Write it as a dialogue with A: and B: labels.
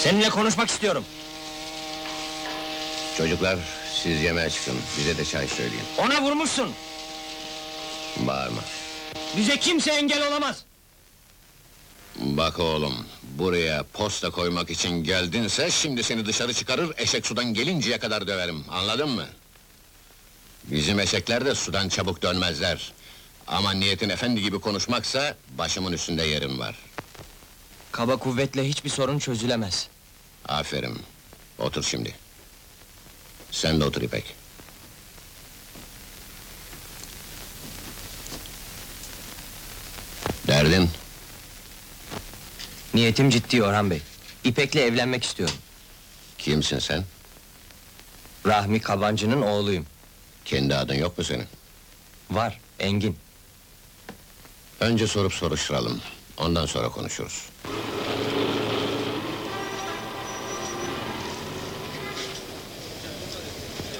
A: Seninle konuşmak istiyorum.
B: Çocuklar, siz yemeğe çıkın, bize de çay söyleyin.
A: Ona vurmuşsun.
B: Bağırma.
A: Bize kimse engel olamaz.
B: Bak oğlum, buraya posta koymak için geldinse... ...şimdi seni dışarı çıkarır, eşek sudan gelinceye kadar döverim, anladın mı? Bizim eşekler de sudan çabuk dönmezler. Ama niyetin efendi gibi konuşmaksa... ...başımın üstünde yerin var.
A: Kaba kuvvetle hiçbir sorun çözülemez.
B: Aferin, otur şimdi. Sen de otur İpek. Derdin?
A: Niyetim ciddi Orhan Bey. İpek'le evlenmek istiyorum.
B: Kimsin sen?
A: Rahmi Kabancı'nın oğluyum.
B: Kendi adın yok mu senin?
A: Var, Engin.
B: Önce sorup soruşturalım, ondan sonra konuşuruz.